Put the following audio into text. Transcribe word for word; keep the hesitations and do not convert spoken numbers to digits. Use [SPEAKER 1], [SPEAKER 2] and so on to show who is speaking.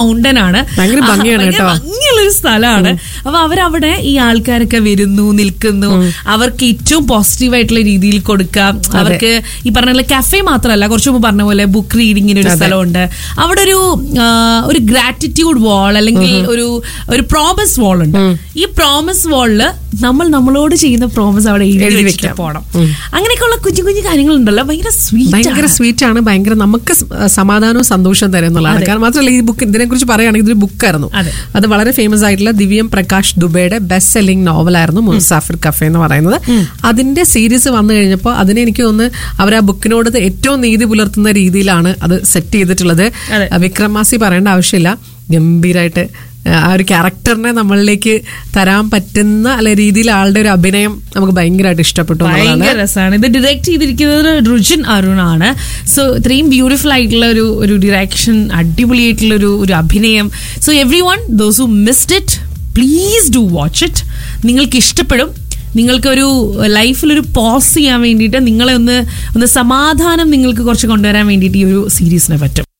[SPEAKER 1] മൗണ്ടനാണ്, ഭംഗിയുള്ളൊരു സ്ഥലമാണ്. അപ്പൊ അവരവിടെ ഈ ആൾക്കാരൊക്കെ വരുന്നു, നിൽക്കുന്നു, അവർക്ക് ഏറ്റവും പോസിറ്റീവ് ആയിട്ടുള്ള രീതിയിൽ കൊടുക്കാം. അവർക്ക് ഈ പറഞ്ഞ കഫേ മാത്രമല്ല, കുറച്ചു മുമ്പ് പറഞ്ഞ പോലെ ബുക്ക് റീഡിങ്ങിന് ഒരു സ്ഥലമുണ്ട്. അവിടെ ഒരു ഒരു ഗ്രാറ്റിറ്റ്യൂഡ് വാൾ അല്ലെങ്കിൽ ഒരു ഒരു പ്രോമിസ് വാൾ ഉണ്ട്. ഈ പ്രോമിസ് വാളില് നമ്മൾ നമ്മളോട് ചെയ്യുന്ന പ്രോമിസ് അവിടെ എഴുതി വെച്ചിട്ട് പോകണം. അങ്ങനെയൊക്കെയുള്ള കുഞ്ഞു കുഞ്ഞു കാര്യങ്ങളുണ്ടല്ലോ, ഭയങ്കര സ്വീറ്റ്
[SPEAKER 2] ഭയങ്കര സ്വീറ്റ് ആണ്. ഭയങ്കര നമുക്ക് സമാധാനവും സന്തോഷവും തരും എന്നുള്ളതാണ്. കാരണം മാത്രമല്ല ഈ ബുക്ക് ഇതിനെ കുറിച്ച് പറയുകയാണെങ്കിൽ ഇതൊരു ബുക്കായിരുന്നു. അത് വളരെ ഫേമസ് ആയിട്ടുള്ള Divyam Prakash ദുബെയുടെ best selling നോവലായിരുന്നു Musafir cafe എന്ന് പറയുന്നത്. അതിന്റെ സീരീസ് വന്നു കഴിഞ്ഞപ്പോൾ അതിനെ എനിക്ക് തോന്നുന്നു അവർ ആ ബുക്കിനോട് ഏറ്റവും നീതി പുലർത്തുന്ന രീതിയിലാണ് അത് സെറ്റ് ചെയ്തിട്ടുള്ളത്. വിക്രമാസി പറയേണ്ട ആവശ്യമില്ല, ഗംഭീരമായിട്ട് ആ ഒരു ക്യാരക്ടറിനെ നമ്മളിലേക്ക് തരാൻ പറ്റുന്ന അല്ലെ രീതിയിൽ ആളുടെ ഒരു അഭിനയം നമുക്ക് ഭയങ്കരമായിട്ട് ഇഷ്ടപ്പെട്ടു.
[SPEAKER 1] ഭയങ്കര രസമാണ്. ഇത് ഡിറക്ട് ചെയ്തിരിക്കുന്നത് രുചിൻ അരുൺ ആണ്. സോ ഇത്രയും ബ്യൂട്ടിഫുൾ ആയിട്ടുള്ള ഒരു ഒരു ഡിറക്ഷൻ, അടിപൊളിയായിട്ടുള്ള ഒരു ഒരു അഭിനയം. So every one those who missed it, please do watch it. നിങ്ങൾക്ക് ഇഷ്ടപ്പെടും. നിങ്ങൾക്കൊരു ലൈഫിലൊരു പോസ് ചെയ്യാൻ വേണ്ടിയിട്ട്, നിങ്ങളെ ഒന്ന് ഒന്ന് സമാധാനം നിങ്ങൾക്ക് കുറച്ച് കൊണ്ടുവരാൻ വേണ്ടിയിട്ട് ഈ ഒരു സീരീസിനെ പറ്റും.